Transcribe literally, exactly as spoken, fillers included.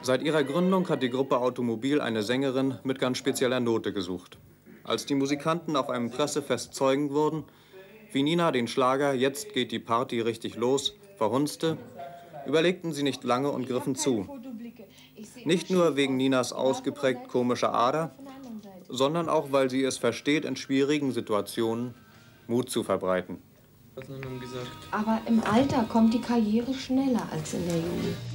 Seit ihrer Gründung hat die Gruppe Automobil eine Sängerin mit ganz spezieller Note gesucht. Als die Musikanten auf einem Pressefest Zeugen wurden, wie Nina den Schlager »Jetzt geht die Party richtig los« verhunzte, überlegten sie nicht lange und griffen zu. Nicht nur wegen Ninas ausgeprägt komischer Ader, sondern auch, weil sie es versteht, in schwierigen Situationen Mut zu verbreiten. Aber im Alter kommt die Karriere schneller als in der Jugend.